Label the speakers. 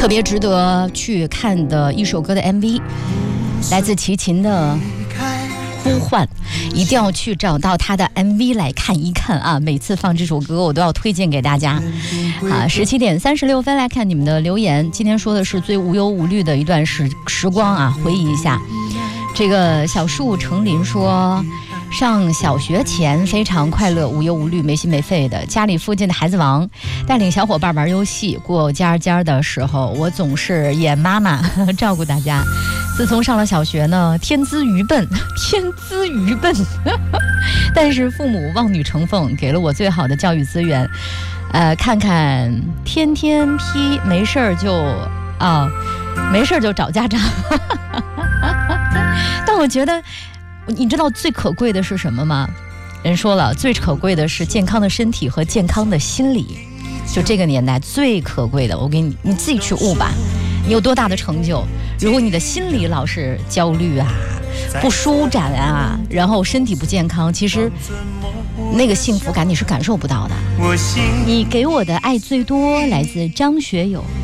Speaker 1: 特别值得去看的一首歌的 MV， 来自齐秦的呼唤，一定要去找到他的 MV 来看一看啊！每次放这首歌我都要推荐给大家啊！17点36分来看你们的留言，今天说的是最无忧无虑的一段时光啊，回忆一下。这个小树成林说，上小学前非常快乐，无忧无虑，没心没肺的。家里附近的孩子王带领小伙伴玩游戏，过家家的时候，我总是演妈妈照顾大家。自从上了小学呢，天资愚笨，但是父母望女成凤，给了我最好的教育资源。看看天天批，没事儿就找家长。但我觉得，你知道最可贵的是什么吗？人说了，最可贵的是健康的身体和健康的心理。就这个年代最可贵的，我给你自己去悟吧。你有多大的成就，如果你的心理老是焦虑啊，不舒展啊，然后身体不健康，其实那个幸福感你是感受不到的。你给我的爱最多，来自张学友。